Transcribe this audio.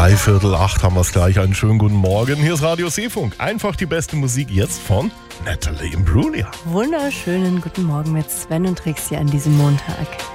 7:03 haben wir es gleich. Einen schönen guten Morgen. Hier ist Radio Seefunk. Einfach die beste Musik jetzt von Natalie Imbruglia. Wunderschönen guten Morgen mit Sven und Trixie an diesem Montag.